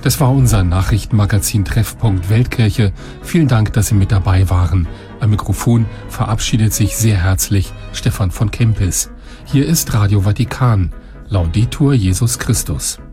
Das war unser Nachrichtenmagazin Treffpunkt Weltkirche. Vielen Dank, dass Sie mit dabei waren. Am Mikrofon verabschiedet sich sehr herzlich Stefan von Kempis. Hier ist Radio Vatikan. Laudetur Jesus Christus.